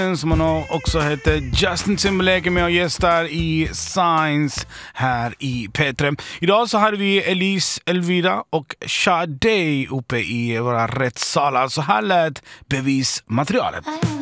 som han också heter Justin Timberlake med och gästar i Science här i P3. Idag så hade vi Elise, Elvira och Sade uppe i våra rättssalar. Så här lät bevismaterialet.